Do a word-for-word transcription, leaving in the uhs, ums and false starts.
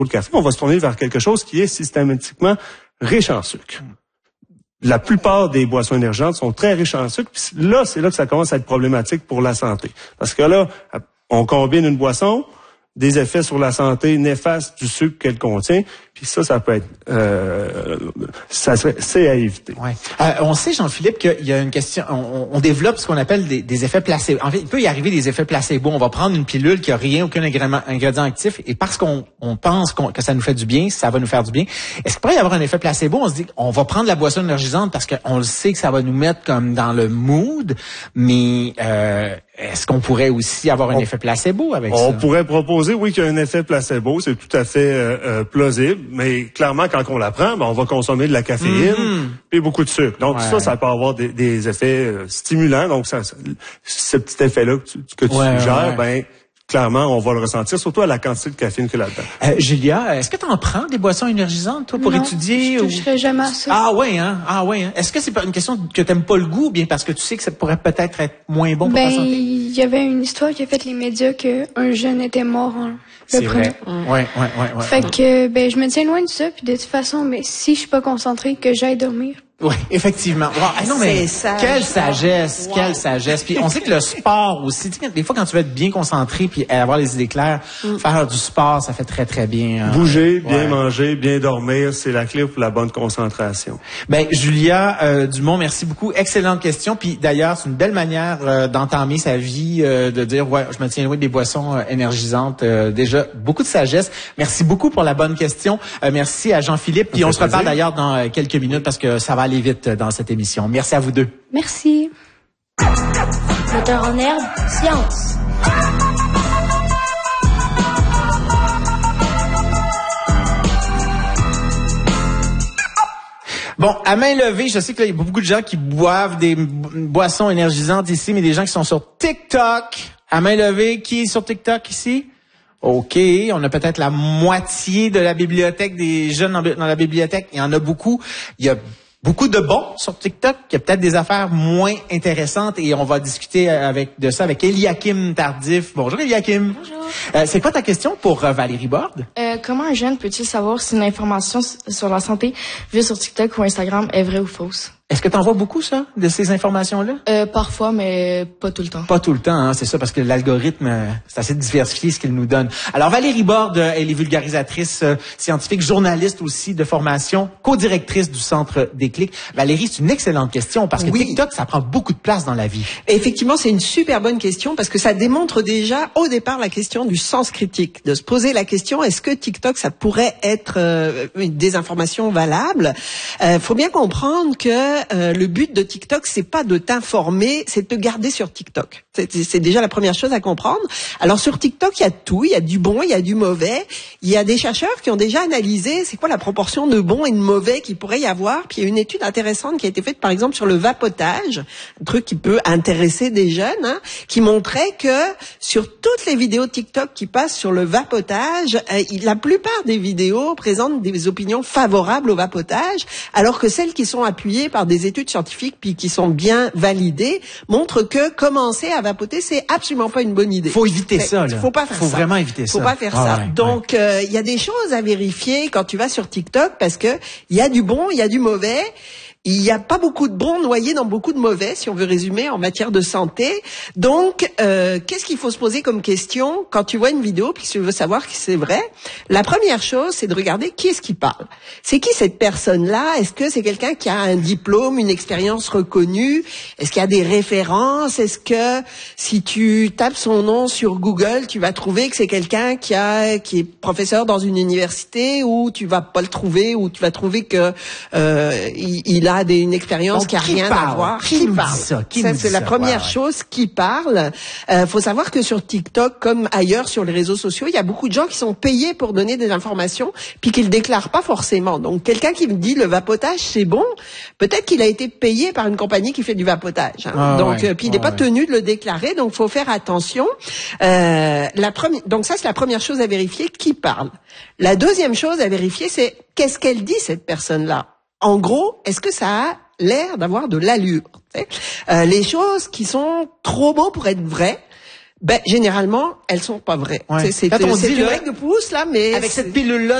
le café, on va se tourner vers quelque chose qui est systématiquement riche en sucre. La plupart des boissons énergisantes sont très riches en sucre. Puis là, c'est là que ça commence à être problématique pour la santé. Parce que là, on combine une boisson, des effets sur la santé néfastes du sucre qu'elle contient, puis ça, ça peut être, euh, ça serait, c'est à éviter. Ouais. Euh, on sait, Jean-Philippe, qu'il y a une question, on, on développe ce qu'on appelle des, des effets placebo. En fait, il peut y arriver des effets placebo. On va prendre une pilule qui a rien, aucun ingrédient, ingrédient actif, et parce qu'on on pense qu'on, que ça nous fait du bien, ça va nous faire du bien. Est-ce qu'il pourrait y avoir un effet placebo? On se dit, on va prendre la boisson énergisante parce qu'on le sait que ça va nous mettre comme dans le mood, mais euh, est-ce qu'on pourrait aussi avoir un on, effet placebo avec on ça? On pourrait proposer, oui, qu'il y a un effet placebo, c'est tout à fait euh, euh, plausible, mais clairement, quand on la prend, ben, on va consommer de la caféine mm-hmm. et beaucoup de sucre. Donc ouais. ça, ça peut avoir des, des effets euh, stimulants. Donc, ça, ça, ce petit effet-là que tu, que tu ouais, suggères, ouais. ben clairement, on va le ressentir, surtout à la quantité de caféine que là-dedans. Euh, Julia, est-ce que tu en prends des boissons énergisantes, toi, pour non, étudier? je toucherai ou... jamais à ça. Ah oui, hein? Ah oui, hein? Est-ce que c'est pas une question que t'aimes pas le goût, ou bien parce que tu sais que ça pourrait peut-être être moins bon pour ben, ta santé? Il y avait une histoire qui a fait les médias qu'un jeune était mort en c'est vrai. Oui, oui, oui. Ouais, fait ouais. que, ben, je me tiens loin de ça, puis de toute façon, mais si je suis pas concentrée, que j'aille dormir. Oui, effectivement. Wow. Ah, non, mais sage. Quelle sagesse, wow. Quelle sagesse. Puis on sait que le sport aussi, tu sais, des fois quand tu veux être bien concentré puis avoir les idées claires, mm. faire du sport, ça fait très très bien. Hein. Bouger, bien ouais. manger, bien dormir, c'est la clé pour la bonne concentration. Ben Julia euh, Dumont, merci beaucoup. Excellente question. Puis d'ailleurs, c'est une belle manière euh, d'entamer sa vie, euh, de dire ouais, je me tiens loin des boissons euh, énergisantes. Euh, déjà beaucoup de sagesse. Merci beaucoup pour la bonne question. Euh, merci à Jean-Philippe. Puis on se reparle d'ailleurs dans euh, quelques minutes parce que ça va aller vite dans cette émission. Merci à vous deux. Merci. Moteur en herbe, science. Bon, à main levée, je sais qu'il y a beaucoup de gens qui boivent des boissons énergisantes ici, mais des gens qui sont sur TikTok. À main levée, qui est sur TikTok ici? OK, on a peut-être la moitié de la bibliothèque, des jeunes dans la bibliothèque. Il y en a beaucoup. Il y a beaucoup de bons sur TikTok. Il y a peut-être des affaires moins intéressantes et on va discuter avec de ça avec Eliakim Tardif. Bonjour Eliakim. Bonjour. Euh, c'est quoi ta question pour euh, Valérie Borde? Euh, comment un jeune peut-il savoir si une information sur la santé vue sur TikTok ou Instagram est vraie ou fausse? Est-ce que tu en vois beaucoup, ça, de ces informations-là? Euh, parfois, mais pas tout le temps. Pas tout le temps, hein, c'est ça, parce que l'algorithme, euh, c'est assez diversifié ce qu'il nous donne. Alors, Valérie Borde, euh, elle est vulgarisatrice euh, scientifique, journaliste aussi de formation, co-directrice du Centre Déclic. Valérie, c'est une excellente question, parce que oui. TikTok, ça prend beaucoup de place dans la vie. Effectivement, c'est une super bonne question, parce que ça démontre déjà, au départ, la question du sens critique, de se poser la question, est-ce que TikTok, ça pourrait être euh, des informations valables? Euh, faut bien comprendre que Euh, le but de TikTok, c'est pas de t'informer, c'est de te garder sur TikTok. C'est, c'est déjà la première chose à comprendre. Alors sur TikTok, il y a tout, il y a du bon, il y a du mauvais. Il y a des chercheurs qui ont déjà analysé c'est quoi la proportion de bon et de mauvais qu'il pourrait y avoir. Puis il y a une étude intéressante qui a été faite par exemple sur le vapotage, un truc qui peut intéresser des jeunes, hein, qui montrait que sur toutes les vidéos TikTok qui passent sur le vapotage, euh, la plupart des vidéos présentent des opinions favorables au vapotage, alors que celles qui sont appuyées par des études scientifiques puis qui sont bien validées montrent que commencer à vapoter, c'est absolument pas une bonne idée. Faut éviter fait, ça, là. Faut pas faire Faut ça. vraiment éviter Faut ça. Faut pas faire ah, ça. Ouais, Donc, il ouais. euh, y a des choses à vérifier quand tu vas sur TikTok parce que il y a du bon, il y a du mauvais. Il n'y a pas beaucoup de bons noyés dans beaucoup de mauvais, si on veut résumer, en matière de santé. Donc, euh, qu'est-ce qu'il faut se poser comme question quand tu vois une vidéo puis que tu veux savoir que c'est vrai? La première chose, c'est de regarder qui est-ce qui parle. C'est qui cette personne-là? Est-ce que c'est quelqu'un qui a un diplôme, une expérience reconnue? Est-ce qu'il y a des références? Est-ce que si tu tapes son nom sur Google, tu vas trouver que c'est quelqu'un qui a qui est professeur dans une université, ou tu vas pas le trouver, ou tu vas trouver que euh, il, il a a des, une expérience qui a rien parle? à voir. Qui, qui parle? Ça, qui ça c'est la ça? première ouais, ouais. chose, qui parle. Euh, faut savoir que sur TikTok, comme ailleurs sur les réseaux sociaux, il y a beaucoup de gens qui sont payés pour donner des informations, puis qui le déclarent pas forcément. Donc, quelqu'un qui me dit le vapotage c'est bon, peut-être qu'il a été payé par une compagnie qui fait du vapotage. Hein. Ah, donc, ouais, euh, puis il n'est ah, pas ouais. tenu de le déclarer. Donc, faut faire attention. Euh, la première, donc ça c'est la première chose à vérifier, qui parle. La deuxième chose à vérifier, c'est qu'est-ce qu'elle dit cette personne-là. En gros, est-ce que ça a l'air d'avoir de l'allure? Euh, les choses qui sont trop beaux pour être vraies, Ben généralement, elles sont pas vraies. Ouais. C'est, c'est, Quand on c'est dit une là, règle de Proust là, mais avec c'est- cette pilule-là,